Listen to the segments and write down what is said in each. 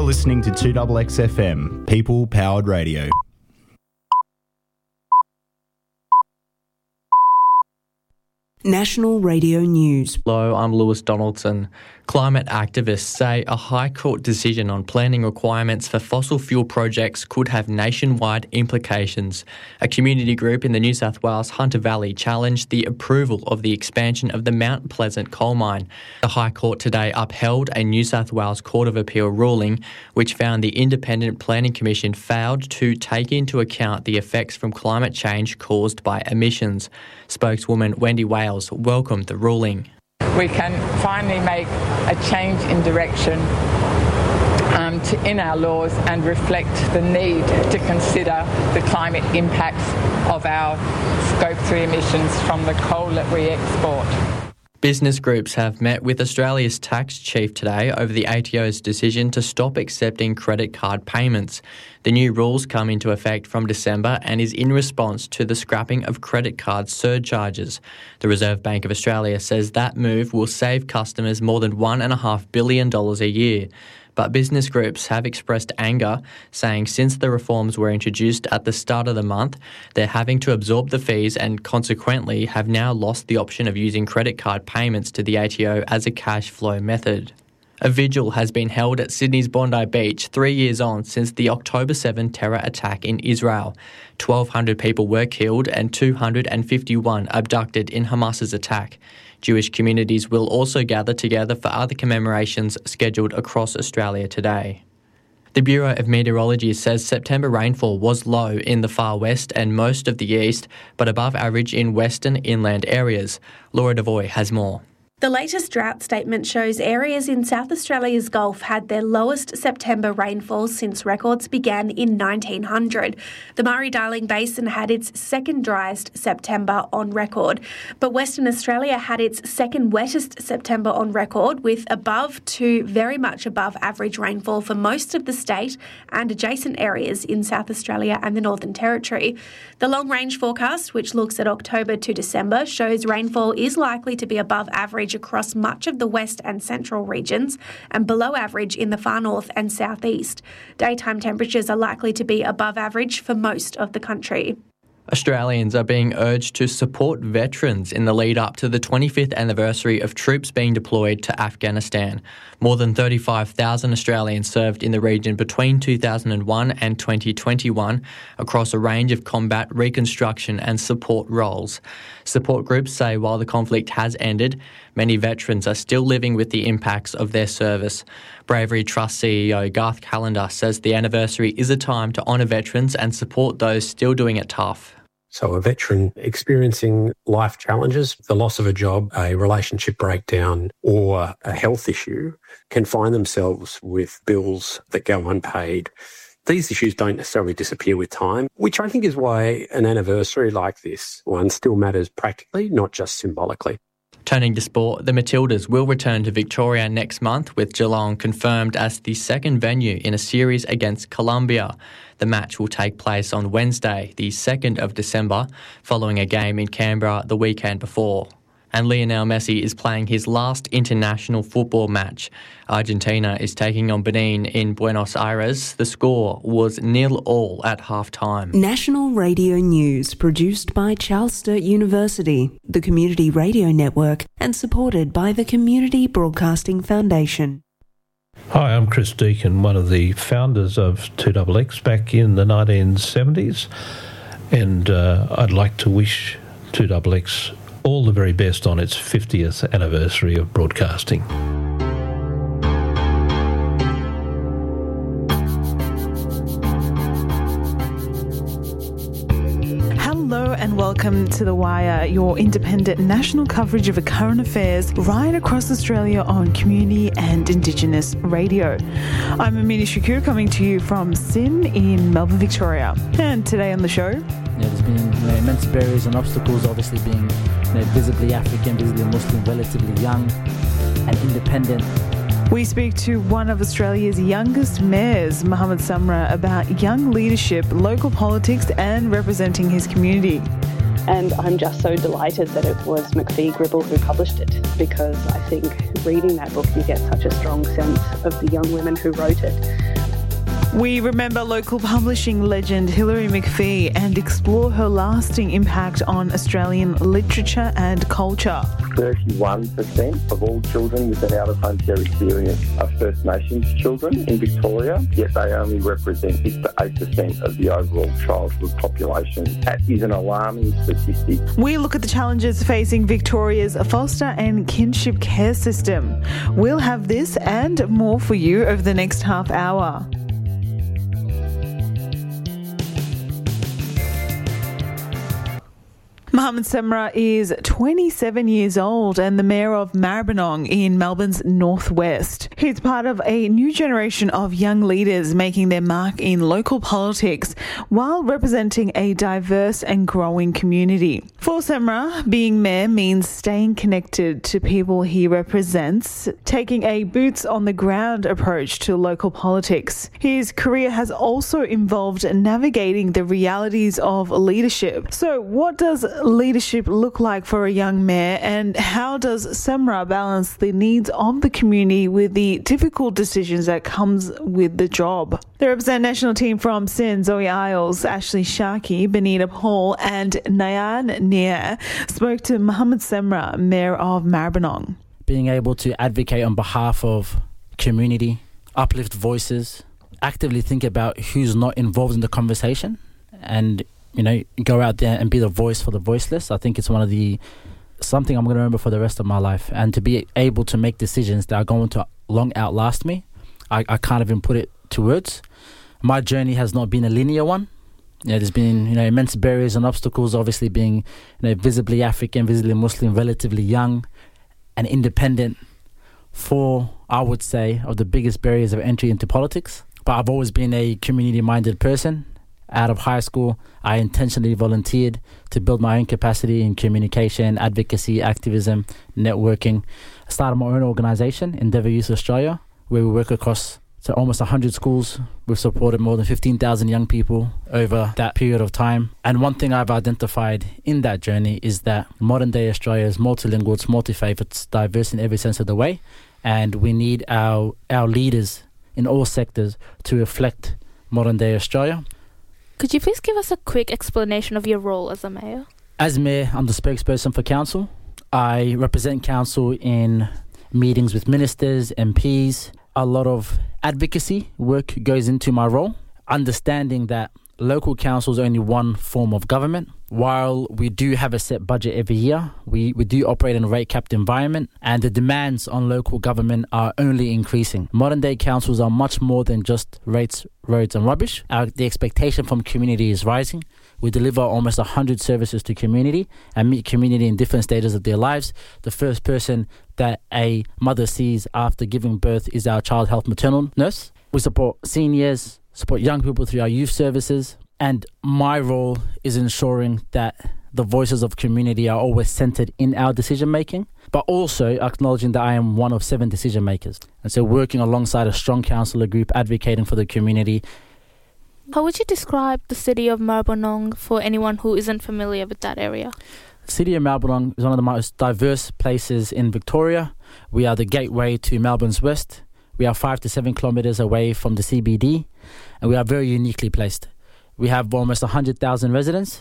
listening to 2XXFM, People Powered Radio. National Radio News. Hello, I'm Lewis Donaldson. Climate activists say a High Court decision on planning requirements for fossil fuel projects could have nationwide implications. A community group in the New South Wales Hunter Valley challenged the approval of the expansion of the Mount Pleasant coal mine. The High Court today upheld a New South Wales Court of Appeal ruling which found the Independent Planning Commission failed to take into account the effects from climate change caused by emissions. Spokeswoman Wendy Wales welcomed the ruling. We can finally make a change in direction in our laws and reflect the need to consider the climate impacts of our Scope 3 emissions from the coal that we export. Business groups have met with Australia's tax chief today over the ATO's decision to stop accepting credit card payments. The new rules come into effect from December and is in response to the scrapping of credit card surcharges. The Reserve Bank of Australia says that move will save customers more than $1.5 billion a year. But business groups have expressed anger, saying since the reforms were introduced at the start of the month, they're having to absorb the fees and consequently have now lost the option of using credit card payments to the ATO as a cash flow method. A vigil has been held at Sydney's Bondi Beach 3 years on since the October 7 terror attack in Israel. 1,200 people were killed and 251 abducted in Hamas's attack. Jewish communities will also gather together for other commemorations scheduled across Australia today. The Bureau of Meteorology says September rainfall was low in the far west and most of the east, but above average in western inland areas. Laura Devoy has more. The latest drought statement shows areas in South Australia's Gulf had their lowest September rainfall since records began in 1900. The Murray-Darling Basin had its second driest September on record, but Western Australia had its second wettest September on record, with above to very much above average rainfall for most of the state and adjacent areas in South Australia and the Northern Territory. The long-range forecast, which looks at October to December, shows rainfall is likely to be above average across much of the west and central regions and below average in the far north and southeast. Daytime temperatures are likely to be above average for most of the country. Australians are being urged to support veterans in the lead up to the 25th anniversary of troops being deployed to Afghanistan. More than 35,000 Australians served in the region between 2001 and 2021 across a range of combat, reconstruction and support roles. Support groups say while the conflict has ended, many veterans are still living with the impacts of their service. Bravery Trust CEO Garth Callender says the anniversary is a time to honour veterans and support those still doing it tough. So a veteran experiencing life challenges, the loss of a job, a relationship breakdown or a health issue can find themselves with bills that go unpaid. These issues don't necessarily disappear with time, which I think is why an anniversary like this one still matters practically, not just symbolically. Turning to sport, the Matildas will return to Victoria next month, with Geelong confirmed as the second venue in a series against Colombia. The match will take place on Wednesday, the 2nd of December, following a game in Canberra the weekend before. And Lionel Messi is playing his last international football match. Argentina is taking on Benin in Buenos Aires. The score was 0-0 at half-time. National Radio News, produced by Charles Sturt University, the Community Radio Network, and supported by the Community Broadcasting Foundation. Hi, I'm Chris Deacon, one of the founders of 2XX back in the 1970s, and I'd like to wish 2XX all the very best on its 50th anniversary of broadcasting. Hello and welcome to The Wire, your independent national coverage of current affairs right across Australia on community and Indigenous radio. I'm Amina Shakur, coming to you from SYN in Melbourne, Victoria. And today on the show... there's been immense barriers and obstacles, obviously being visibly African, visibly Muslim, relatively young and independent. We speak to one of Australia's youngest mayors, Mohamed Samra, about young leadership, local politics and representing his community. And I'm just so delighted that it was McPhee Gribble who published it, because I think reading that book, you get such a strong sense of the young women who wrote it. We remember local publishing legend Hilary McPhee and explore her lasting impact on Australian literature and culture. 31% of all children with an out-of-home care experience are First Nations children in Victoria, yet they only represent 6 to 8% of the overall childhood population. That is an alarming statistic. We look at the challenges facing Victoria's foster and kinship care system. We'll have this and more for you over the next half hour. Mohamed Semrah is 27 years old and the Mayor of Maribyrnong in Melbourne's northwest. He's part of a new generation of young leaders making their mark in local politics while representing a diverse and growing community. For Semrah, being Mayor means staying connected to people he represents, taking a boots-on-the-ground approach to local politics. His career has also involved navigating the realities of leadership. So what does leadership look like for a young mayor, and how does Semrah balance the needs of the community with the difficult decisions that comes with the job? The Represent National team from Sin, Zoe Isles, Ashley Sharkey, Benita Paul and Nayan Nia spoke to Mohamed Semrah, Mayor of Maribyrnong. Being able to advocate on behalf of community, uplift voices, actively think about who's not involved in the conversation, and go out there and be the voice for the voiceless. I think it's something I'm going to remember for the rest of my life. And to be able to make decisions that are going to long outlast me, I can't even put it to words. My journey has not been a linear one. There's been immense barriers and obstacles, obviously being visibly African, visibly Muslim, relatively young and independent. Four, I would say, of the biggest barriers of entry into politics. But I've always been a community-minded person. Out of high school, I intentionally volunteered to build my own capacity in communication, advocacy, activism, networking. I started my own organisation, Endeavour Youth Australia, where we work across almost 100 schools. We've supported more than 15,000 young people over that period of time. And one thing I've identified in that journey is that modern day Australia is multilingual, it's multi-faith, it's diverse in every sense of the way. And we need our leaders in all sectors to reflect modern day Australia. Could you please give us a quick explanation of your role as a mayor? As mayor, I'm the spokesperson for council. I represent council in meetings with ministers, MPs. A lot of advocacy work goes into my role, understanding that local council is only one form of government. While we do have a set budget every year, we do operate in a rate-capped environment, and the demands on local government are only increasing. Modern-day councils are much more than just rates, roads and rubbish. The expectation from community is rising. We deliver almost 100 services to community and meet community in different stages of their lives. The first person that a mother sees after giving birth is our child health maternal nurse. We support seniors, support young people through our youth services. And my role is ensuring that the voices of community are always centred in our decision-making, but also acknowledging that I am one of 7 decision-makers. And so working alongside a strong councillor group, advocating for the community. How would you describe the city of Maribyrnong for anyone who isn't familiar with that area? The city of Maribyrnong is one of the most diverse places in Victoria. We are the gateway to Melbourne's west. We are 5 to 7 kilometres away from the CBD, and we are very uniquely placed. We have almost 100,000 residents.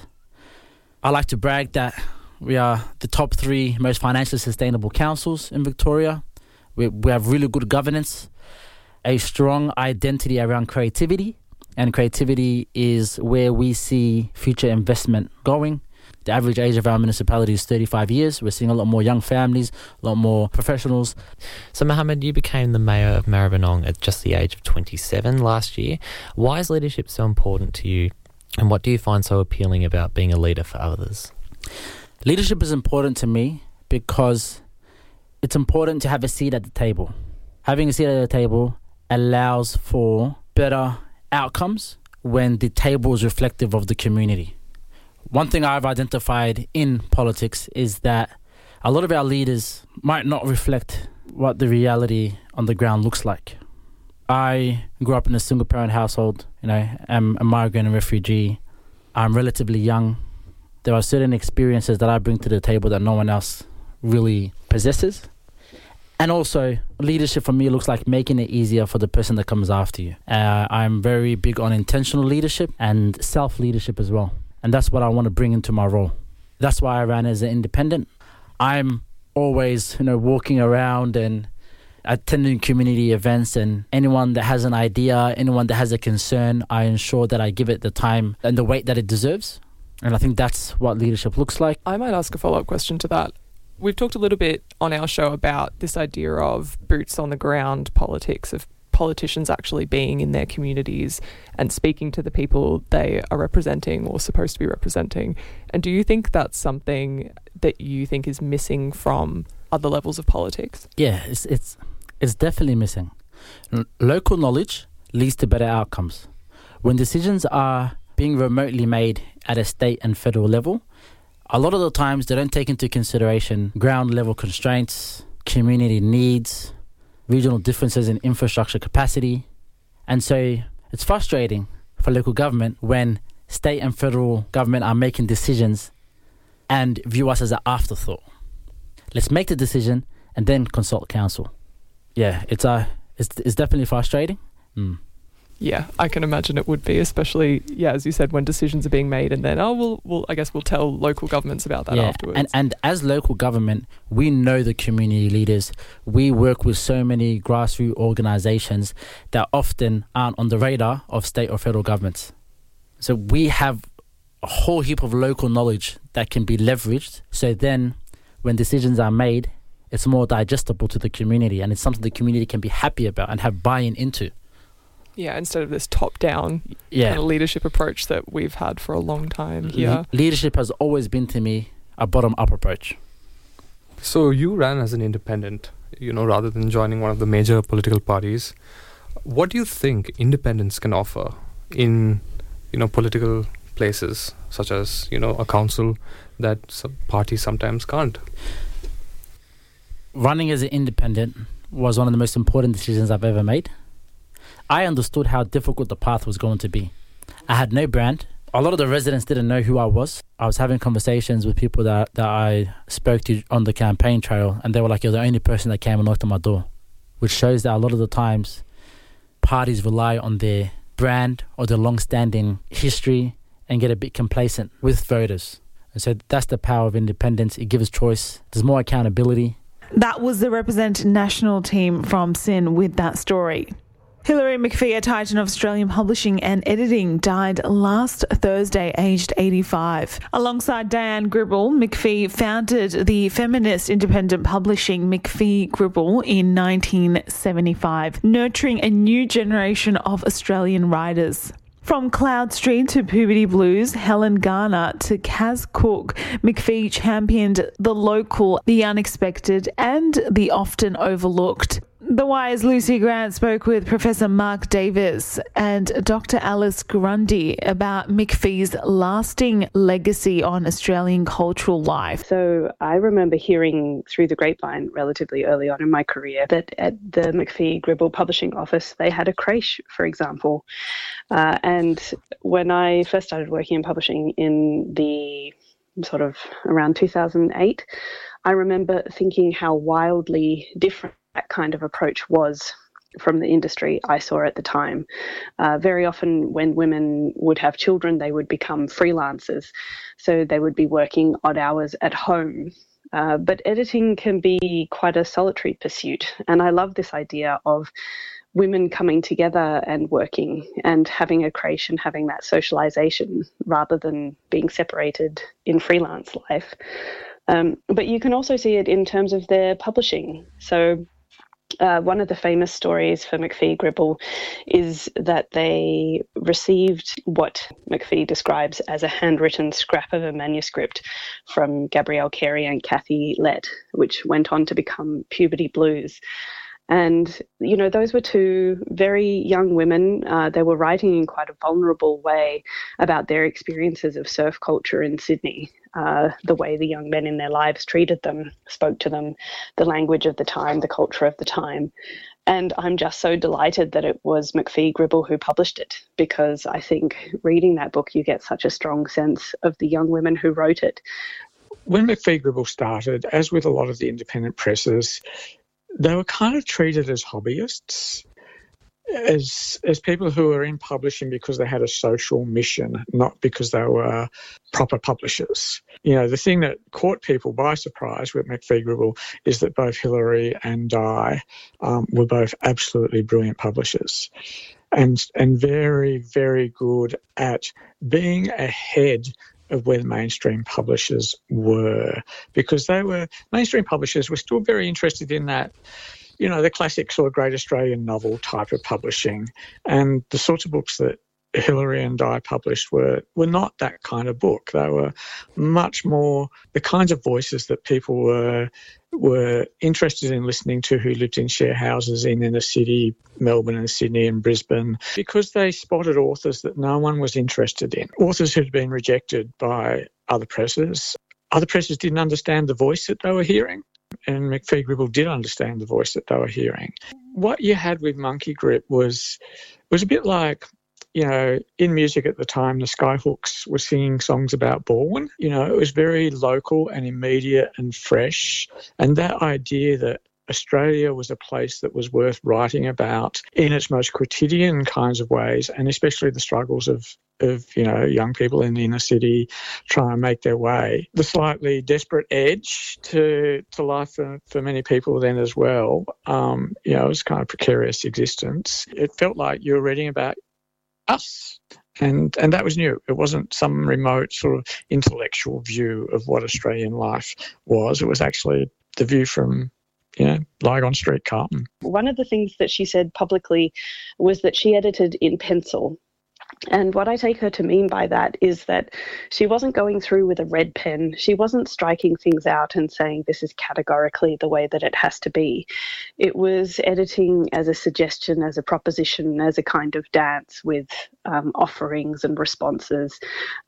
I like to brag that we are the top 3 most financially sustainable councils in Victoria. We have really good governance, a strong identity around creativity, and creativity is where we see future investment going. The average age of our municipality is 35 years. We're seeing a lot more young families, a lot more professionals. So, Mohamed, you became the mayor of Maribyrnong at just the age of 27 last year. Why is leadership so important to you, and what do you find so appealing about being a leader for others? Leadership is important to me because it's important to have a seat at the table. Having a seat at the table allows for better outcomes when the table is reflective of the community. One thing I've identified in politics is that a lot of our leaders might not reflect what the reality on the ground looks like. I grew up in a single-parent household. I'm a migrant and refugee. I'm relatively young. There are certain experiences that I bring to the table that no one else really possesses. And also, leadership for me looks like making it easier for the person that comes after you. I'm very big on intentional leadership and self-leadership as well. And that's what I want to bring into my role. That's why I ran as an independent. I'm always, walking around and attending community events, and anyone that has an idea, anyone that has a concern, I ensure that I give it the time and the weight that it deserves. And I think that's what leadership looks like. I might ask a follow-up question to that. We've talked a little bit on our show about this idea of boots on the ground politics, of politicians actually being in their communities and speaking to the people they are representing or supposed to be representing. And do you think that's something that you think is missing from other levels of politics? Yeah, it's definitely missing. Local knowledge leads to better outcomes. When decisions are being remotely made at a state and federal level, a lot of the times they don't take into consideration ground level constraints, community needs, regional differences in infrastructure capacity. And so it's frustrating for local government when state and federal government are making decisions and view us as an afterthought. Let's make the decision and then consult council. Yeah, it's definitely frustrating. Yeah, I can imagine it would be, especially, as you said, when decisions are being made and then, we'll tell local governments about that afterwards. And as local government, we know the community leaders. We work with so many grassroots organisations that often aren't on the radar of state or federal governments. So we have a whole heap of local knowledge that can be leveraged. So then when decisions are made, it's more digestible to the community, and it's something the community can be happy about and have buy-in into. Yeah, instead of this top-down kind of leadership approach that we've had for a long time here. Leadership has always been, to me, a bottom-up approach. So you ran as an independent, rather than joining one of the major political parties. What do you think independents can offer in, political places, such as, a council that parties sometimes can't? Running as an independent was one of the most important decisions I've ever made. I understood how difficult the path was going to be. I had no brand. A lot of the residents didn't know who I was. I was having conversations with people that I spoke to on the campaign trail, and they were like, you're the only person that came and knocked on my door, which shows that a lot of the times parties rely on their brand or their long-standing history and get a bit complacent with voters. And so that's the power of independence. It gives choice. There's more accountability. That was the Represent National team from SYN with that story. Hilary McPhee, a titan of Australian publishing and editing, died last Thursday, aged 85. Alongside Diane Gribble, McPhee founded the feminist independent publishing McPhee Gribble in 1975, nurturing a new generation of Australian writers. From Cloud Street to Puberty Blues, Helen Garner to Kaz Cook, McPhee championed the local, the unexpected, and the often overlooked. The Wire's Lucy Grant spoke with Professor Mark Davis and Dr. Alice Grundy about McPhee's lasting legacy on Australian cultural life. So I remember hearing through the grapevine relatively early on in my career that at the McPhee Gribble publishing office, they had a creche, for example. And when I first started working in publishing in the sort of around 2008, I remember thinking how wildly different that kind of approach was from the industry I saw at the time. Very often when women would have children, they would become freelancers. So they would be working odd hours at home. But editing can be quite a solitary pursuit. And I love this idea of women coming together and working and having a creation, having that socialization rather than being separated in freelance life. But you can also see it in terms of their publishing. So one of the famous stories for McPhee Gribble is that they received what McPhee describes as a handwritten scrap of a manuscript from Gabrielle Carey and Kathy Lett, which went on to become Puberty Blues. And, you know, those were two very young women. They were writing in quite a vulnerable way about their experiences of surf culture in Sydney, the way the young men in their lives treated them, spoke to them, the language of the time, the culture of the time. And I'm just so delighted that it was McPhee Gribble who published it, because I think reading that book, you get such a strong sense of the young women who wrote it. When McPhee Gribble started, as with a lot of the independent presses, they were kind of treated as hobbyists, as people who were in publishing because they had a social mission, not because they were proper publishers. You know, the thing that caught people by surprise with McPhee Gribble is that both Hilary and Di were both absolutely brilliant publishers and very, very good at being ahead of where the mainstream publishers were, because mainstream publishers were still very interested in that, you know, the classic sort of great Australian novel type of publishing. And the sorts of books that Hilary and Di published were not that kind of book. They were much more the kinds of voices that people were interested in listening to who lived in share houses in inner city, Melbourne and Sydney and Brisbane, because they spotted authors that no one was interested in, authors who'd been rejected by other presses. Other presses didn't understand the voice that they were hearing, and McPhee Gribble did understand the voice that they were hearing. What you had with Monkey Grip was a bit like, you know, in music at the time, the Skyhooks were singing songs about Bourne. You know, it was very local and immediate and fresh. And that idea that Australia was a place that was worth writing about in its most quotidian kinds of ways, and especially the struggles of you know, young people in the inner city trying to make their way. The slightly desperate edge to life for many people then as well. You know, it was kind of precarious existence. It felt like you were reading about us. And that was new. It wasn't some remote sort of intellectual view of what Australian life was. It was actually the view from, you know, Lygon Street, Carlton. One of the things that she said publicly was that she edited in pencil. And what I take her to mean by that is that she wasn't going through with a red pen. She wasn't striking things out and saying this is categorically the way that it has to be. It was editing as a suggestion, as a proposition, as a kind of dance with offerings and responses,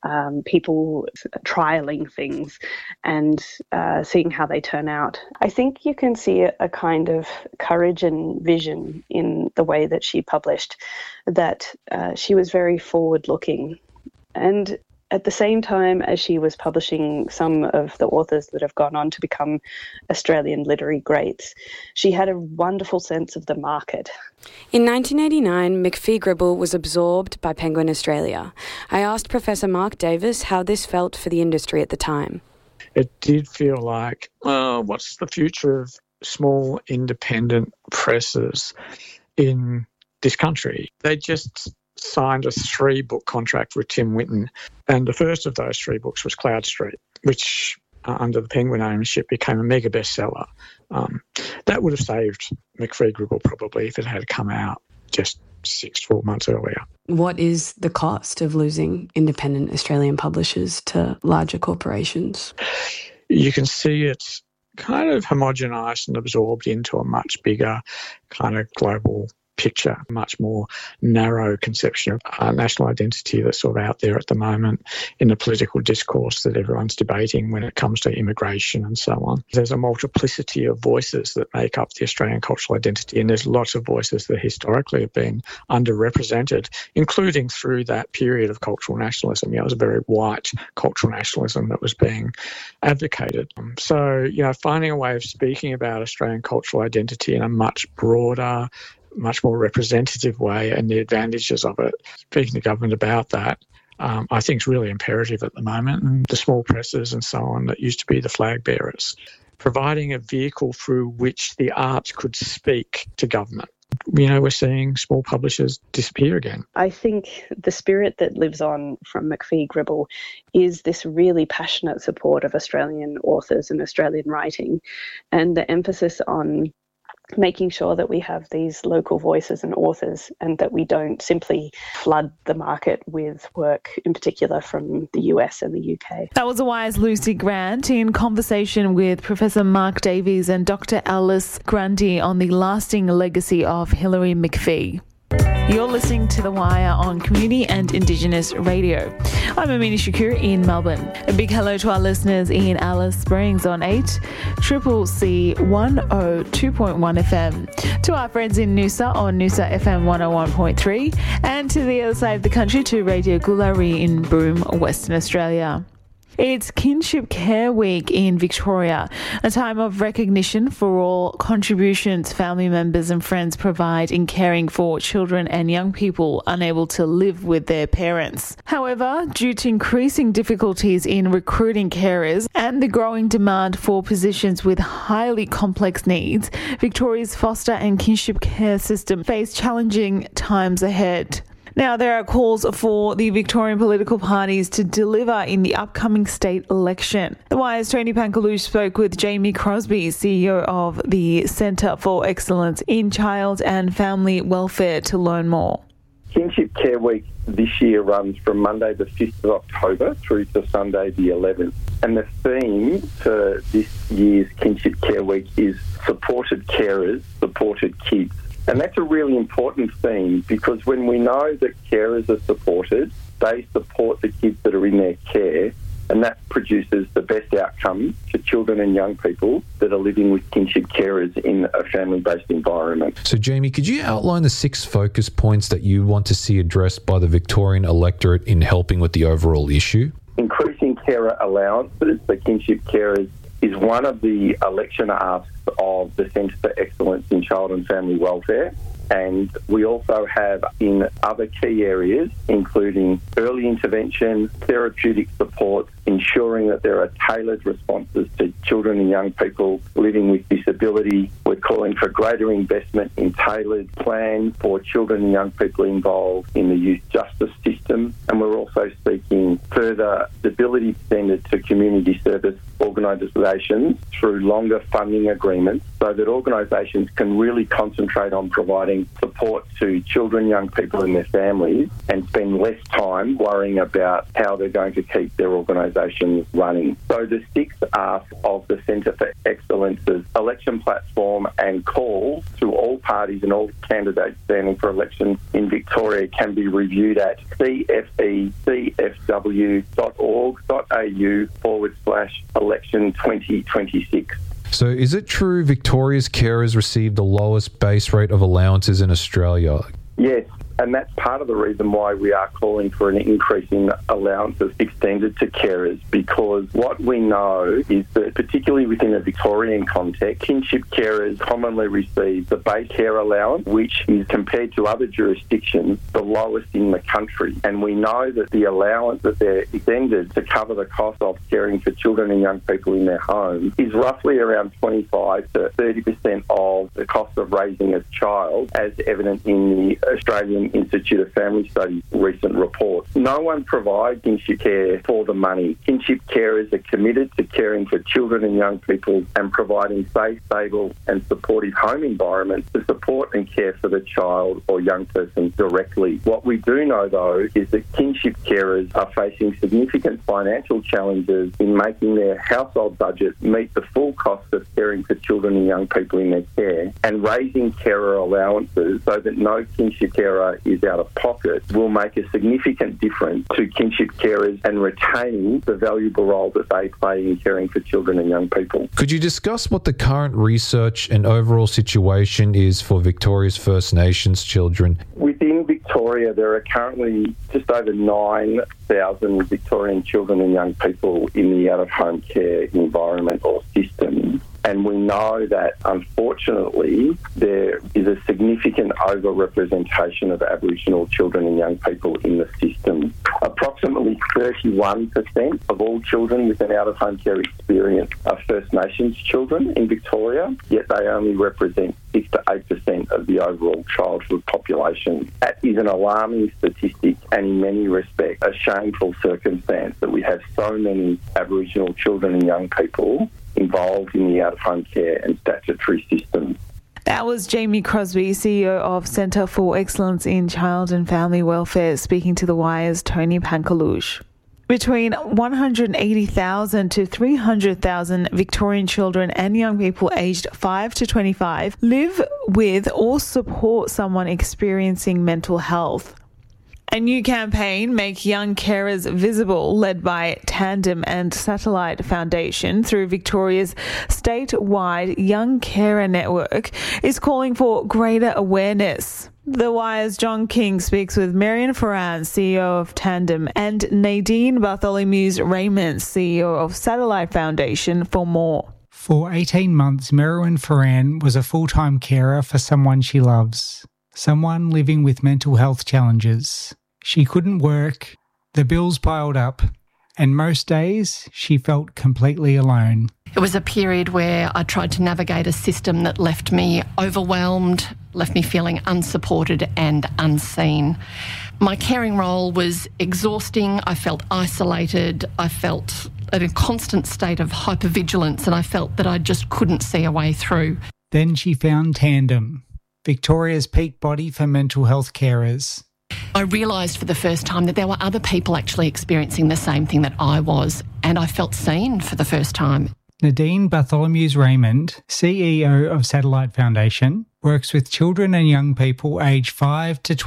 people trialling things and seeing how they turn out. I think you can see a kind of courage and vision in the way that she published, that she was very forward-looking. And at the same time as she was publishing some of the authors that have gone on to become Australian literary greats, she had a wonderful sense of the market. In 1989, McPhee Gribble was absorbed by Penguin Australia. I asked Professor Mark Davis how this felt for the industry at the time. It did feel like, well, what's the future of small independent presses in this country? They just signed a 3-book contract with Tim Winton, and the first of those 3 books was Cloud Street, which under the Penguin ownership became a mega bestseller. That would have saved McPhee Gribble probably if it had come out just 6-12 months earlier. What is the cost of losing independent Australian publishers to larger corporations? You can see it's kind of homogenised and absorbed into a much bigger kind of global picture, much more narrow conception of national identity that's sort of out there at the moment in the political discourse that everyone's debating when it comes to immigration and so on. There's a multiplicity of voices that make up the Australian cultural identity, and there's lots of voices that historically have been underrepresented, including through that period of cultural nationalism. You know, it was a very white cultural nationalism that was being advocated. So, you know, finding a way of speaking about Australian cultural identity in a much broader, much more representative way and the advantages of it, speaking to government about that, I think is really imperative at the moment. And the small presses and so on that used to be the flag bearers, providing a vehicle through which the arts could speak to government. You know, we're seeing small publishers disappear again. I think the spirit that lives on from McPhee Gribble is this really passionate support of Australian authors and Australian writing, and the emphasis on making sure that we have these local voices and authors and that we don't simply flood the market with work, in particular from the US and the UK. That was a wise Lucy Grant in conversation with Professor Mark Davies and Dr. Alice Grundy on the lasting legacy of Hilary McPhee. You're listening to The Wire on Community and Indigenous Radio. I'm Amina Shakur in Melbourne. A big hello to our listeners in Alice Springs on 8CCC 102.1 FM. To our friends in Noosa on Noosa FM 101.3. And to the other side of the country to Radio Gulari in Broome, Western Australia. It's Kinship Care Week in Victoria, a time of recognition for all contributions family members and friends provide in caring for children and young people unable to live with their parents. However, due to increasing difficulties in recruiting carers and the growing demand for positions with highly complex needs, Victoria's foster and kinship care system face challenging times ahead. Now, there are calls for the Victorian political parties to deliver in the upcoming state election. The Wire's Tony Pankalush spoke with Jamie Crosby, CEO of the Centre for Excellence in Child and Family Welfare, to learn more. Kinship Care Week this year runs from Monday the 5th of October through to Sunday the 11th. And the theme for this year's Kinship Care Week is supported carers, supported kids. And that's a really important theme because when we know that carers are supported, they support the kids that are in their care, and that produces the best outcomes for children and young people that are living with kinship carers in a family-based environment. So, Jamie, could you outline the 6 focus points that you want to see addressed by the Victorian electorate in helping with the overall issue? Increasing carer allowances for kinship carers is one of the election asks of the Centre for Excellence in Child and Family Welfare. And we also have in other key areas, including early intervention, therapeutic support, ensuring that there are tailored responses to children and young people living with disability. We're calling for greater investment in tailored plans for children and young people involved in the youth justice system. And we're also seeking further stability extended to community service organisations through longer funding agreements so that organisations can really concentrate on providing support to children, young people and their families and spend less time worrying about how they're going to keep their organisations running. So the 6 asks of the Centre for Excellence's election platform and calls to all parties and all candidates standing for election in Victoria can be reviewed at cfecfw.org.au/election 2026. So is it true Victoria's carers receive the lowest base rate of allowances in Australia? Yes, and that's part of the reason why we are calling for an increase in allowances extended to carers, because what we know is that, particularly within a Victorian context, kinship carers commonly receive the base care allowance, which is, compared to other jurisdictions, the lowest in the country. And we know that the allowance that they're extended to cover the cost of caring for children and young people in their homes is roughly around 25 to 30% of the cost of raising a child, as evident in the Australian Institute of Family Studies recent report. No one provides kinship care for the money. Kinship carers are committed to caring for children and young people and providing safe, stable and supportive home environments to support and care for the child or young person directly. What we do know, though, is that kinship carers are facing significant financial challenges in making their household budget meet the full cost of caring for children and young people in their care, and raising carer allowances so that no kinship carer is out of pocket will make a significant difference to kinship carers and retaining the valuable role that they play in caring for children and young people. Could you discuss what the current research and overall situation is for Victoria's First Nations children? Within Victoria, there are currently just over 9,000 Victorian children and young people in the out-of-home care environment or system. And we know that, unfortunately, there is a significant over-representation of Aboriginal children and young people in the system. Approximately 31% of all children with an out-of-home care experience are First Nations children in Victoria, yet they only represent 6 to 8% of the overall childhood population. That is an alarming statistic and, in many respects, a shameful circumstance that we have so many Aboriginal children and young people involved in the out-of-home care and statutory systems. That was Jamie Crosby, CEO of Centre for Excellence in Child and Family Welfare, speaking to The Wire's Tony Pankalush. Between 180,000 to 300,000 Victorian children and young people aged 5 to 25 live with or support someone experiencing mental health. A new campaign, Make Young Carers Visible, led by Tandem and Satellite Foundation through Victoria's statewide Young Carer Network, is calling for greater awareness. The Wire's John King speaks with Marion Ferran, CEO of Tandem, and Nadine Bartholomew-Raymond, CEO of Satellite Foundation, for more. For 18 months, Marion Ferran was a full-time carer for someone she loves, someone living with mental health challenges. She couldn't work, the bills piled up, and most days she felt completely alone. It was a period where I tried to navigate a system that left me overwhelmed, left me feeling unsupported and unseen. My caring role was exhausting. I felt isolated. I felt in a constant state of hypervigilance, and I felt that I just couldn't see a way through. Then she found Tandem, Victoria's peak body for mental health carers. I realised for the first time that there were other people actually experiencing the same thing that I was, and I felt seen for the first time. Nadine Bartholomew-Raymond, CEO of Satellite Foundation, works with children and young people aged 5 to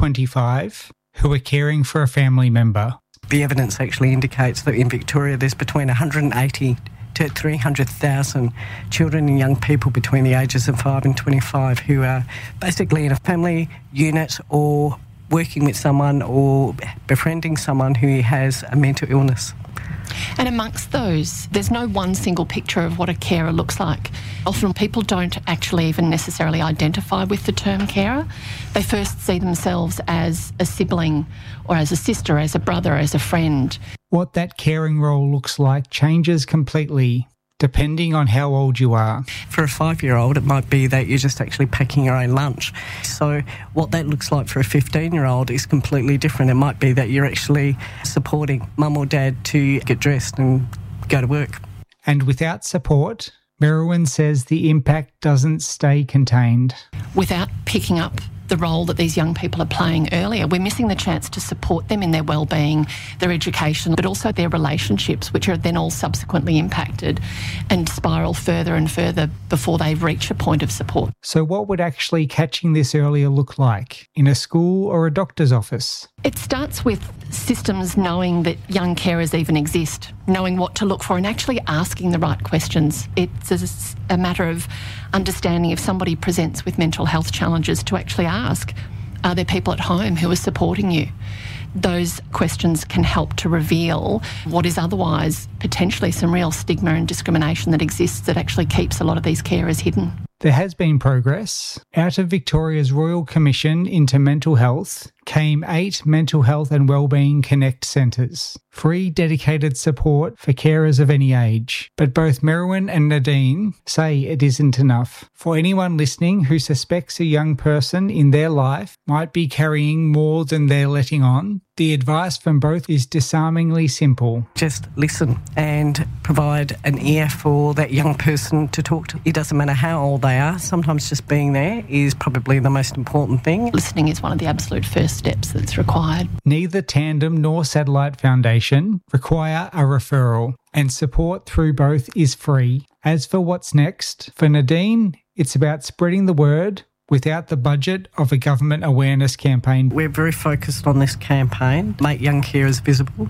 25 who are caring for a family member. The evidence actually indicates that in Victoria there's between 180 to 300,000 children and young people between the ages of 5 and 25 who are basically in a family unit or working with someone or befriending someone who has a mental illness. And amongst those, there's no one single picture of what a carer looks like. Often people don't actually even necessarily identify with the term carer. They first see themselves as a sibling or as a sister, as a brother, as a friend. What that caring role looks like changes completely, depending on how old you are. For a 5-year-old, it might be that you're just actually packing your own lunch. So what that looks like for a 15-year-old is completely different. It might be that you're actually supporting mum or dad to get dressed and go to work. And without support, Merwin says the impact doesn't stay contained. Without picking up the role that these young people are playing earlier, we're missing the chance to support them in their well-being, their education, but also their relationships, which are then all subsequently impacted and spiral further and further before they reach a point of support. So what would actually catching this earlier look like in a school or a doctor's office? It starts with systems knowing that young carers even exist, knowing what to look for and actually asking the right questions. It's a matter of understanding if somebody presents with mental health challenges to actually ask, are there people at home who are supporting you? Those questions can help to reveal what is otherwise potentially some real stigma and discrimination that exists that actually keeps a lot of these carers hidden. There has been progress. Out of Victoria's Royal Commission into Mental Health came 8 Mental Health and Wellbeing Connect centres, free dedicated support for carers of any age. But both Merwin and Nadine say it isn't enough. For anyone listening who suspects a young person in their life might be carrying more than they're letting on, the advice from both is disarmingly simple. Just listen and provide an ear for that young person to talk to. It doesn't matter how old they are. Sometimes just being there is probably the most important thing. Listening is one of the absolute first steps that's required. Neither Tandem nor Satellite Foundation require a referral, and support through both is free. As for what's next, for Nadine, it's about spreading the word without the budget of a government awareness campaign. We're very focused on this campaign, Make Young Carers Visible,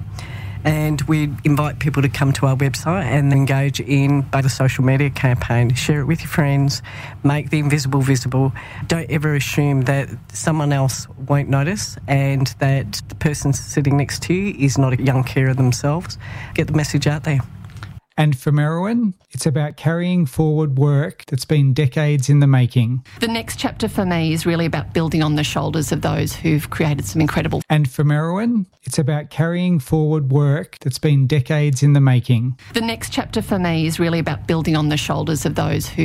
and we invite people to come to our website and engage in the social media campaign. Share it with your friends, make the invisible visible. Don't ever assume that someone else won't notice and that the person sitting next to you is not a young carer themselves. Get the message out there. And for Merwin, it's about carrying forward work that's been decades in the making. The next chapter for me is really about building on the shoulders of those who've created some incredible... And for Merwin, it's about carrying forward work that's been decades in the making. The next chapter for me is really about building on the shoulders of those who